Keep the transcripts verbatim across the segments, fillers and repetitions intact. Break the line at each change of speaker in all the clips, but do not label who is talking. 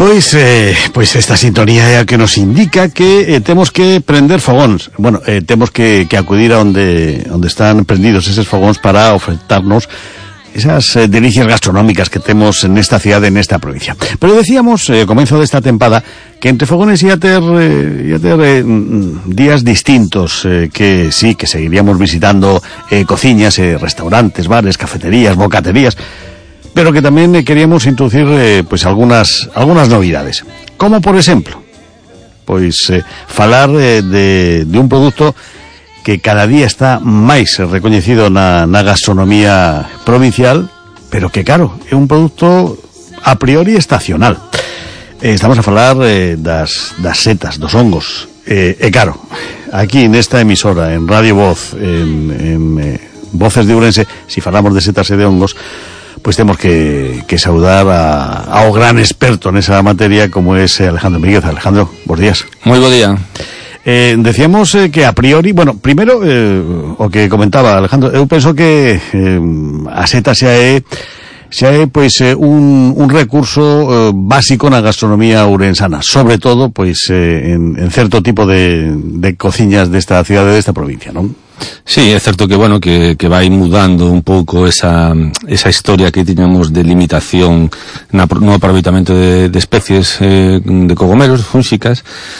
Pois, eh, pois esta sintonía é a que nos indica que eh, temos que prender fogóns. Bueno, eh, temos que, que acudir a onde, onde están prendidos eses fogóns para ofertarnos esas eh, delicias gastronómicas que temos nesta cidade, nesta provincia. Pero decíamos, eh, comezo desta tempada, que entre fogones ia ter, eh, ia ter eh, días distintos, eh, que sí, que seguiríamos visitando eh, cociñas, eh, restaurantes, bares, cafeterías, bocaterías, pero que tamén eh, queríamos introducir eh, pues algunas algunas novidades. Como, por exemplo, pois eh, falar eh, de, de un produto que cada día está máis recoñecido na, na gastronomía provincial, pero que, claro, é un produto a priori estacional. Eh, estamos a falar eh, das, das setas, dos hongos. Eh, e, claro, aquí nesta emisora, en Radio Voz, en, en eh, Voces de Ourense, si falamos de setas e de hongos, pois temos que, que saudar a, ao gran experto nesa materia como é Alejandro Míguez. Alejandro, bons días.
Moi bo día.
Eh, decíamos eh, que a priori, bueno, primeiro eh, o que comentaba Alejandro, eu penso que eh, a seta xa é xa é pois eh, un, un recurso eh, básico na gastronomía ourensana, sobre todo pois eh, en, en certo tipo de, de cociñas desta cidade, desta provincia, non?
Sí, é certo que, bueno, que, que vai mudando un pouco esa, esa historia que tiñamos de limitación na, no aproveitamento de, de especies eh, de cogomelos, fúnsicas,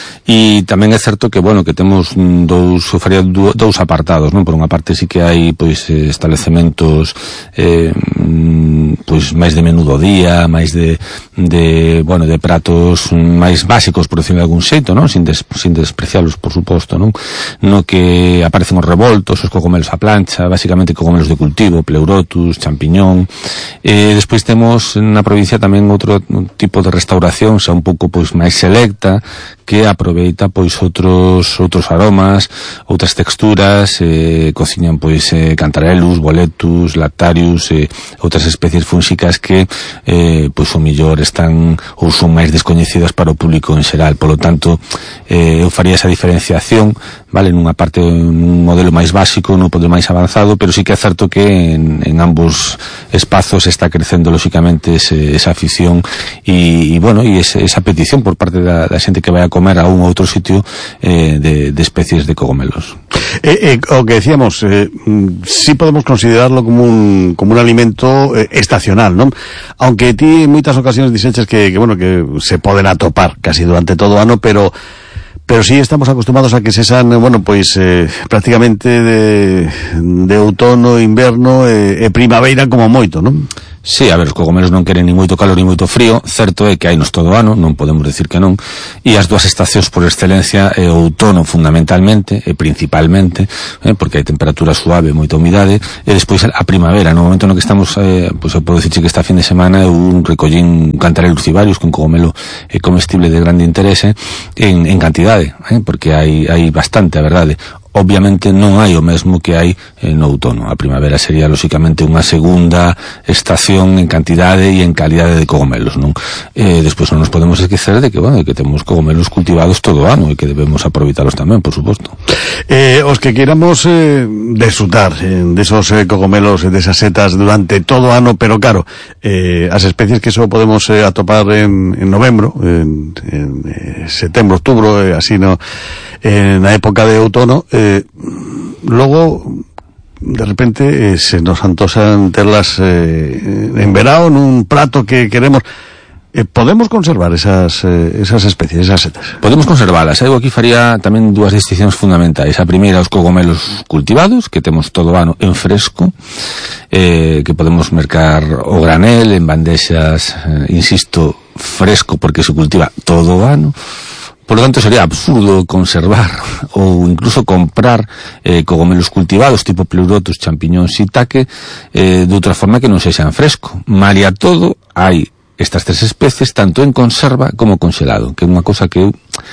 e tamén é certo que, bueno, que temos dous, faría dous apartados, non? Por unha parte sí que hai, pois, establecementos eh, pois máis de menú do día, máis de, de, bueno, de pratos máis básicos, por decirlo de algún xeito, non? Sin, des, sin desprecialos, por suposto, non? No que aparecen os revoltos, os cogomelos a plancha, basicamente cogomelos de cultivo, pleurotus, champiñón. Eh, despois temos na provincia tamén outro tipo de restauración, xa un pouco pois máis selecta, que aproveita pois outros outros aromas, outras texturas, eh, cociñan pois eh, cantarellus, boletus, lactarius, eh, outras especies fúnsicas que eh, pois o millor están ou son máis descoñecidas para o público en xeral. Polo tanto, eh, eu faría esa diferenciación, vale, nunha parte, nun modelo máis básico, nun modelo máis avanzado, pero sí que é certo que en, en ambos espazos está crecendo lóxicamente ese, esa afición e, e bueno, e ese, esa petición por parte da, da xente que vai a comer a un ou outro sitio eh, de, de especies de cogomelos.
Eh, eh, o que decíamos, eh, sí podemos considerarlo como un, como un alimento eh, estacional, non? Aunque ti en moitas ocasións dixeches que, que, bueno, que se poden atopar casi durante todo o ano, pero pero sí estamos acostumados a que se san, bueno, pois eh, prácticamente de, de outono, inverno e, e primavera como moito, non?
Sí, a ver, os cogomelos non queren ni moito calor ni moito frío, certo é que hainos todo o ano, non podemos decir que non, e as dúas estacións por excelencia é o outono fundamentalmente, e principalmente, eh, porque hai temperatura suave, moita humidade, e despois a primavera, no momento no que estamos, eh, pois eu podo dicirche que esta fin de semana eu un recollín cantarellus cibarius, que un cogomelo eh, comestible de grande interese, en, en cantidade, eh, porque hai, hai bastante, a verdade. Obviamente non hai o mesmo que hai eh, no outono. A primavera sería, lóxicamente, unha segunda estación en cantidade e en calidade de cogomelos, non? Eh, despois non nos podemos esquecer de que, bueno, de que temos cogomelos cultivados todo o ano e que debemos aproveitalos tamén, por suposto.
Eh, os que queramos eh, disfrutar eh, desos eh, cogomelos e desas setas durante todo o ano, pero claro, eh, as especies que só podemos eh, atopar en, en novembro, en, en eh, setembro, outubro, eh, así no, eh, na época de outono, eh, Eh, logo de repente eh, se nos antosan terlas eh, en verao nun prato que queremos. Eh, podemos conservar esas eh, esas especies, esas setas?
Podemos conservalas. Eu aquí faría tamén dúas distincións fundamentais. A primeira, os cogomelos cultivados, que temos todo o ano en fresco, eh, que podemos mercar o granel en bandexas, eh, insisto, fresco porque se cultiva todo o ano. Por lo tanto, sería absurdo conservar ou incluso comprar eh, cogomelos cultivados tipo pleurotus, champiñóns, shiitake eh, de outra forma que non sexan fresco. Malia todo, hai estas tres especies tanto en conserva como congelado, que é unha cosa que eu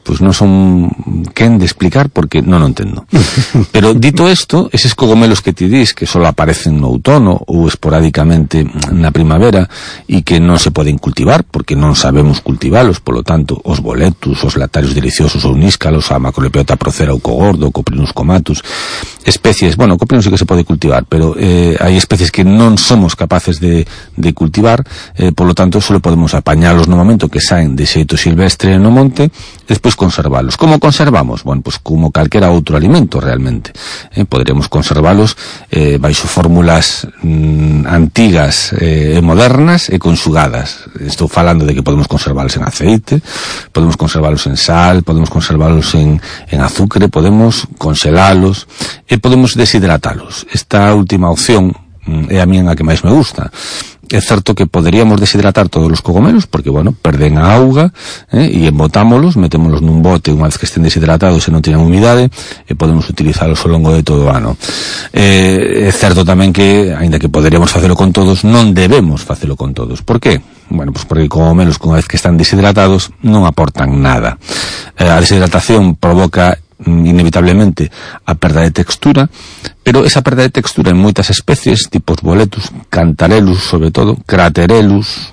pues non son quen de explicar porque non o entendo. Pero dito isto, eses cogomelos que ti dis que só aparecen no outono ou esporádicamente na primavera e que non se poden cultivar porque non sabemos cultivalos, polo tanto, os boletus, os latarios deliciosos ou níscalos, a Macrolepiota procera ou cogordo, o Coprinus comatus, especies, bueno, o Coprinus sí que se pode cultivar, pero eh, hai especies que non somos capaces de, de cultivar, eh, polo tanto, só podemos apañalos no momento que saen de xeito silvestre no monte, e despois conservalos. Como conservamos? Bueno, pues como calquera outro alimento, realmente. Eh, poderemos conservalos eh, baixo fórmulas mm, antigas e eh, modernas e conxugadas. Estou falando de que podemos conservalos en aceite, podemos conservalos en sal, podemos conservalos en, en azúcar, podemos conxelalos e podemos deshidratalos. Esta última opción mm, é a mía a que máis me gusta. É certo que poderíamos deshidratar todos os cogomelos, porque, bueno, perden a auga, eh, e embotámolos, metémolos nun bote unha vez que estén deshidratados e non tienen humidade, e podemos utilizalos ao longo de todo o ano. Eh, é certo tamén que, aínda que poderíamos facelo con todos, non debemos facelo con todos. Por que? Bueno, pues porque cogomelos, unha vez que están deshidratados, non aportan nada. Eh, a deshidratación provoca inevitablemente a perda de textura, pero esa perda de textura en moitas especies, tipos boletus, cantarellus, sobre todo, craterellus,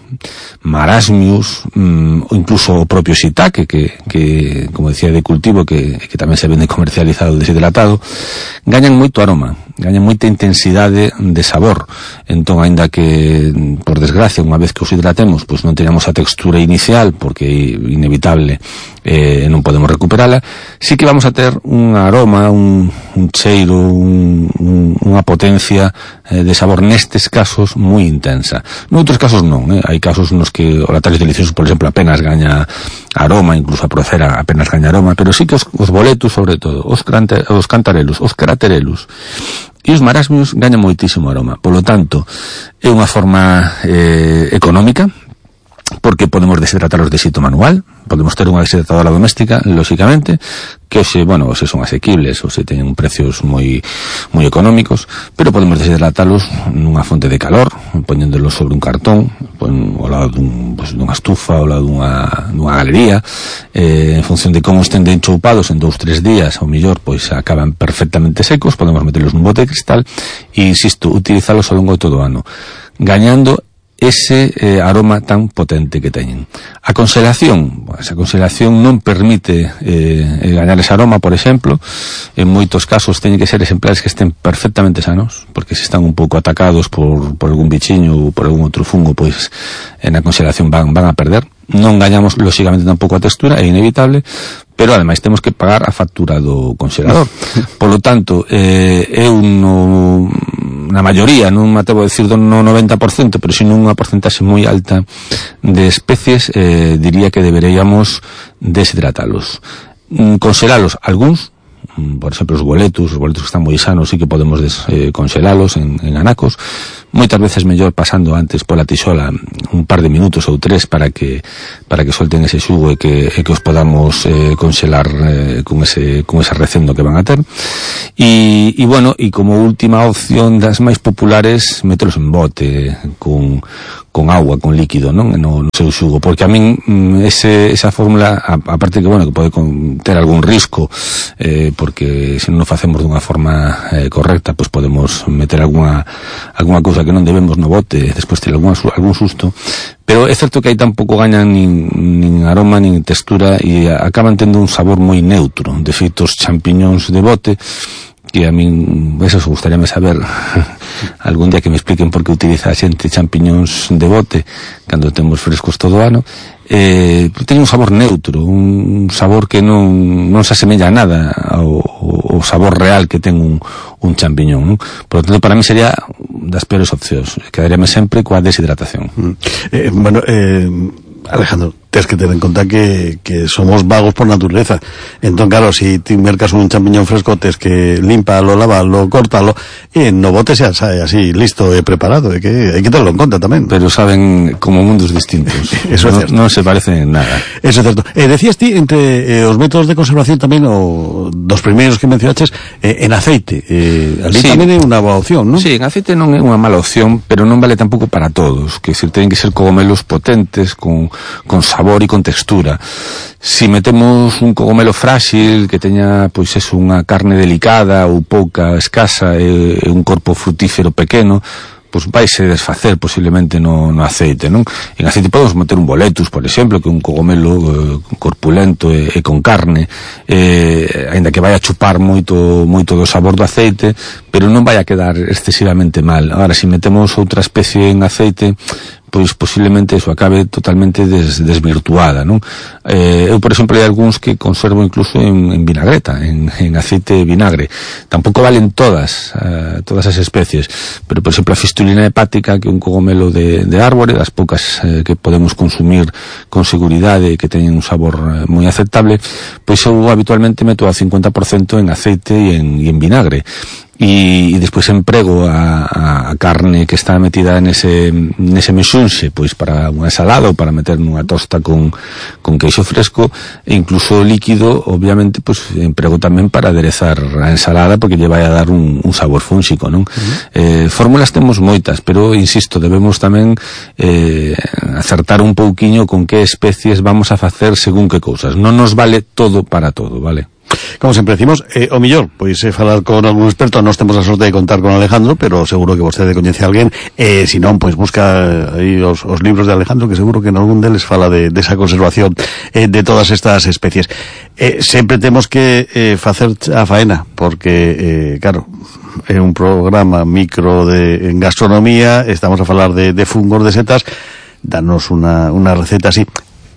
marasmius, mmm, ou incluso o propio shiitake, que, que, como decía, de cultivo, que, que tamén se vende comercializado deshidratado, gañan moito aroma, gañan moita intensidade de sabor. Entón, aínda que, por desgracia, unha vez que os hidratemos, pois non teñamos a textura inicial, porque é inevitable, eh, non podemos recuperala, sí que vamos a ter un aroma, un, un cheiro, un, un, unha potencia eh, de sabor nestes casos moi intensa. Noutros casos non, eh? Hai casos nos que o latarios deliciosos, por exemplo, apenas gaña aroma, incluso a procera apenas gaña aroma, pero sí que os, os boletus, sobre todo, os, crante, os cantarellus, os craterellus e os marasmius gañan moitísimo aroma. Polo tanto, é unha forma eh, económica, porque podemos deshidratalos de xeito manual, podemos ter unha deshidratadora doméstica, lóxicamente, que hoxe, bueno, hoxe son asequibles, hoxe teñen precios moi moi económicos, pero podemos deshidratalos nunha fonte de calor, poñéndolos sobre un cartón, pon, ao lado dun, pues, dunha estufa, ao lado dunha, dunha galería, eh, en función de como estén de enchoupados, en dous, tres días, ao millor, pois acaban perfectamente secos, podemos meterlos nun bote de cristal e, insisto, utilizalos ao longo de todo o ano, gañando ese eh, aroma tan potente que teñen. A conxelación, pues, a conxelación non permite eh, gañar ese aroma, por exemplo. En moitos casos teñen que ser exemplares que estén perfectamente sanos, porque se están un pouco atacados por, por algún bichiño ou por algún outro fungo, pois en a conxelación van, van a perder. Non gañamos, lóxicamente, tampouco a textura, é inevitable, pero ademais temos que pagar a factura do conxelador. Polo tanto, eh, eu no, na maioría, non me atrevo a decir do no noventa por cento, pero sino unha porcentaxe moi alta de especies, eh, diría que deberíamos deshidratalos. Conxelalos algúns, por exemplo, os boletus, os boletus que están moi sanos, sí que podemos des, eh, conxelalos en, en anacos, moitas veces mellor pasando antes pola tixola un par de minutos ou tres para que para que solten ese xugo e que, e que os podamos eh, conxelar eh, con ese con ese recendo que van a ter. E, e bueno, e como última opción das máis populares, metelos en bote con con agua, con líquido, non? No, no seu xugo, porque a min ese, esa fórmula, aparte que, bueno, que pode ter algún risco, eh, porque se non o facemos dunha forma eh, correcta, pois podemos meter alguna alguna cousa que non debemos no bote, despois ter algún, algún susto, pero é certo que aí tampouco gañan nin, nin aroma, nin textura, e acaban tendo un sabor moi neutro. De feito, os champiñóns de bote, que a min, eso gustaríame saber algún día que me expliquen por que utiliza a xente champiñóns de bote cando temos frescos todo o ano, eh, ten un sabor neutro, un sabor que non, non se asemella a nada ao, ao sabor real que ten un, un champiñón, non? Por lo tanto, para mí sería das peores opcións, quedaríame sempre coa deshidratación.
Mm. Eh, bueno, eh, Alejandro, tens que tener en conta que, que somos vagos por naturaleza. Entón, claro, si ti mercas un champiñón fresco, tens que limpalo, lavalo, cortalo, e no bote xa sae así, listo e preparado. É que hai que tenerlo en conta tamén.
Pero saben como mundos distintos.
Eso é certo.
Non se parecen en nada.
Eso é certo. Eh, decías ti, entre eh, os métodos de conservación tamén, o dos primeiros que mencionaches, eh, en aceite. Eh, ali sí, tamén é unha boa opción, non?
Sí, en aceite non é unha mala opción, pero non vale tampouco para todos. Que decir, ten que ser cogomelos potentes, con, con sabor sabor e con textura. Si metemos un cogomelo frágil que teña, pois eso, unha carne delicada ou pouca, escasa e, e un corpo frutífero pequeno, pois vaise desfacer posiblemente no, no aceite, non? En aceite podemos meter un boletus, por exemplo, que é un cogomelo eh, corpulento e, e con carne, eh, ainda que vai a chupar moito moito do sabor do aceite, pero non vai a quedar excesivamente mal. Agora, se si metemos outra especie en aceite, pois posiblemente eso acabe totalmente des, desvirtuada, non? Eh, eu, por exemplo, hai algúns que conservo incluso en, en vinagreta, en, en aceite de vinagre. Tampouco valen todas, uh, todas as especies, pero, por exemplo, a fistulina hepática, que é un cogomelo de, de árbore, das poucas eh, que podemos consumir con seguridade e que teñen un sabor eh, moi aceptable, pois eu habitualmente meto a cincuenta por cento en aceite e en, e en vinagre. E, e despois emprego a, a, a carne que está metida nese, nese mexunxe, pois para unha ensalada ou para meter nunha tosta con, con queixo fresco, e incluso líquido, obviamente, pois emprego tamén para aderezar a ensalada, porque lle vai a dar un, un sabor fúnxico, non? Uh-huh. Eh, fórmulas temos moitas, pero, insisto, debemos tamén eh, acertar un pouquiño con que especies vamos a facer según que cousas. Non nos vale todo para todo, vale?
Como sempre decimos, eh, o millor, pois é eh, falar con algún experto. Nós temos a sorte de contar con Alejandro, pero seguro que vostede coñece a alguén, e eh, se non, pois busca aí os, os libros de Alejandro, que seguro que en algún deles fala de, de esa conservación eh, de todas estas especies. Eh, sempre temos que eh, facer a faena, porque, eh, claro, é un programa micro de en gastronomía, estamos a falar de, de fungos, de setas. Danos unha, unha receta así.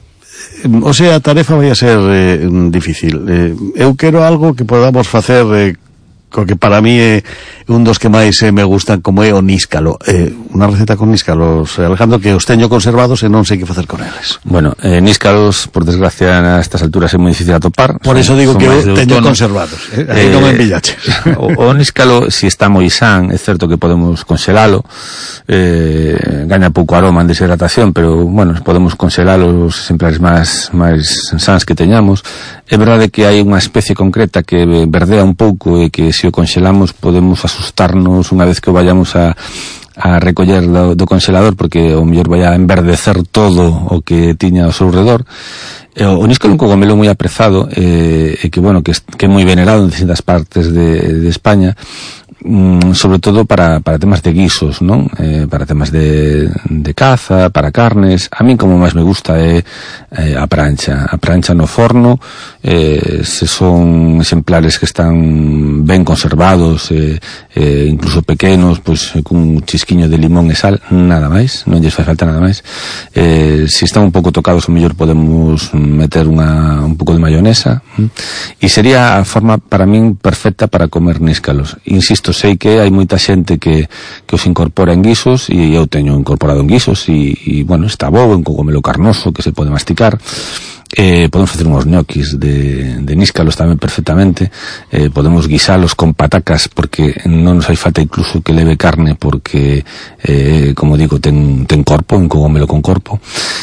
O sea, a tarefa vai a ser eh, difícil. Eh, eu quero algo que podamos facer eh, co que para mí é un dos que máis eh, me gustan, como é o níscalo. Eh, unha receta con níscalos, Alejandro, que os teño conservados e non sei que facer con eles.
Bueno, eh, níscalos, por desgracia, a estas alturas é moi difícil atopar.
Por son, eso digo que eu teño conservados. Eh? Aí eh, non me envillaches.
O, o níscalo, si está moi san, é certo que podemos conxelalo, eh, gaña pouco aroma en deshidratación, pero, bueno, podemos conxelalo os exemplares máis, máis sans que teñamos. É verdade que hai unha especie concreta que verdea un pouco e que se o conxelamos podemos asustarnos unha vez que o vayamos a a recoller do, do congelador, porque o mellor vai a enverdecer todo o que tiña ao seu redor. E o, o níscalo é un cogomelo moi aprezado e, e que, bueno, que, que é moi venerado en distintas partes de, de España, mm, sobre todo para, para temas de guisos, non? Eh, para temas de, de caza, para carnes. A min como máis me gusta é eh, a prancha, a prancha no forno. Eh, se son exemplares que están ben conservados, eh, eh, incluso pequenos, pois cun chisquiño de limón e sal, nada máis, non lles fai falta nada máis. Eh, se están un pouco tocados, o mellor podemos meter unha, un pouco de mayonesa, e sería a forma para min perfecta para comer níscalos. Insisto, sei que hai moita xente que, que os incorpora en guisos, e eu teño incorporado en guisos, e, e bueno, está bo, un cogomelo carnoso que se pode masticar. Eh, podemos facer uns ñoquis de, de níscalos tamén perfectamente. Eh, podemos guisalos con patacas, porque non nos hai falta incluso que leve carne, porque eh, como digo, ten, ten corpo, un cogomelo con corpo.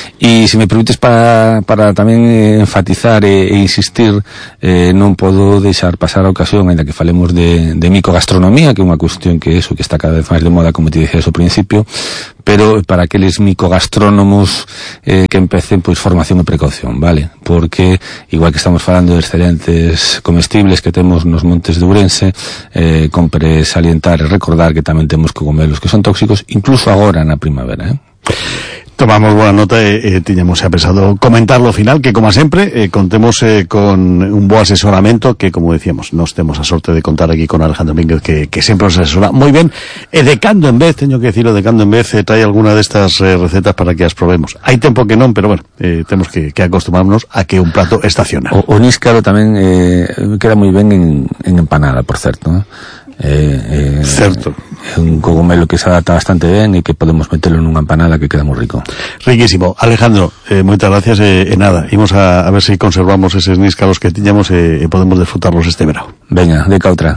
E se me permites, para, para tamén enfatizar e, e insistir, eh, non podo deixar pasar a ocasión, ainda que falemos de, de micogastronomía, que é unha cuestión que eso que está cada vez máis de moda, como te dixía ao principio, pero para aqueles micogastrónomos eh, que empecen, pois, formación e precaución, vale? Porque, igual que estamos falando de excelentes comestibles que temos nos montes de Ourense, eh, compre salientar e recordar que tamén temos cogomelos que son tóxicos, incluso agora na primavera, eh?
Tomamos buena nota e eh, tiñamos xa pensado comentarlo ao final, que como sempre eh, contemos eh, con un bo asesoramento, que como decíamos, nos temos a sorte de contar aquí con Alejandro Mínguez, que, que sempre nos asesora moi ben, e de cando en vez, teño que decirlo, de cando en vez eh, trae alguna destas eh, recetas para que as probemos. Hai tempo que non, pero bueno, eh, temos que, que acostumbrarnos a que un plato estaciona.
O, o níscalo tamén eh, queda moi ben en, en empanada, por certo, eh? Eh, eh,
certo.
É un cogomelo que se adapta bastante ben e que podemos meterlo nunha empanada que queda moi rico.
Riquísimo. Alejandro, eh, moitas gracias e eh, eh, nada, imos a, a ver se si conservamos eses níscalos que tiñamos e eh, podemos disfrutarlos este verano.
Veña, de cautra.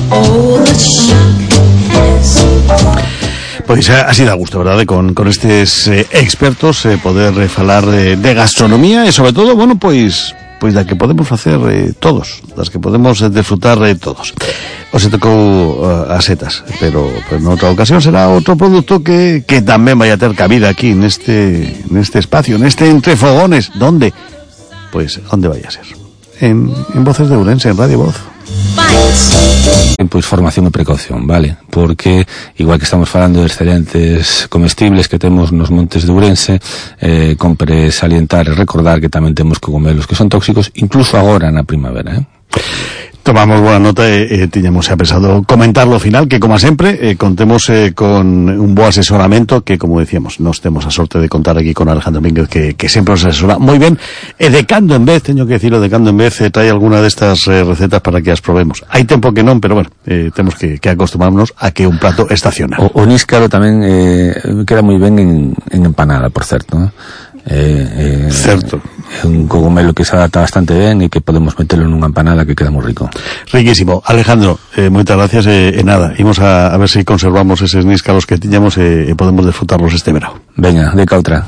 Pois así dá gusto, verdade, con, con estes eh, expertos eh, poder eh, falar eh, de gastronomía e sobre todo, bueno, pois pois da que podemos facer eh, todos, das que podemos eh, disfrutar eh, todos. Os tocou uh, as setas, pero, pero noutra ocasión será outro produto que, que tamén vai a ter cabida aquí neste, neste espacio, neste Entre Fogones. Donde? Pois, onde vai a ser? En, en Voces de Ourense, en Radio Voz.
Pois formación e precaución, vale? Porque igual que estamos falando de excelentes comestibles que temos nos montes de Ourense, eh, compre salientar e recordar que tamén temos cogomelos que son tóxicos incluso agora na primavera, eh?
Tomamos buena nota e eh, tiñamos xa pensado comentar lo final, que como sempre eh, contemos eh, con un bo asesoramento que, como decíamos, nos temos a sorte de contar aquí con Alejandro Mínguez, que, que sempre nos asesora moi ben, e de cando en vez, teño que decirlo, de cando en vez eh, trae alguna destas eh, recetas para que as probemos. Hai tempo que non, pero bueno, eh, temos que, que acostumarnos a que un plato estaciona.
O, o níscaro tamén eh, queda moi ben en, en empanada, por certo, eh? Eh, eh,
certo.
É un cogomelo que se adapta bastante ben e que podemos meterlo nunha empanada que queda moi rico.
Riquísimo. Alejandro, eh, moitas gracias e eh, eh, nada, imos a, a ver se si conservamos eses níscalos que tiñamos e eh, eh, podemos disfrutarlos este verão.
Veña, de outra.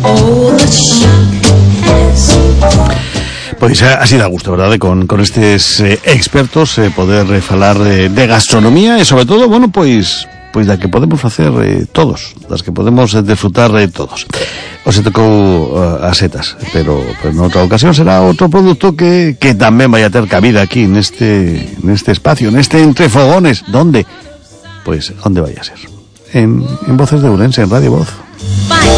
Pois así dá gusto, verdade, con, con estes eh, expertos eh, poder eh, falar eh, de gastronomía e sobre todo, bueno, pois pois da que podemos facer eh, todos, das que podemos eh, disfrutar eh, todos. Os tocou uh, as setas, pero, pero noutra ocasión será outro produto que, que tamén vai a ter cabida aquí neste, neste espacio, neste Entre Fogones. Donde? Pois, onde vai a ser? En, en Voces de Ourense, en Radio Voz.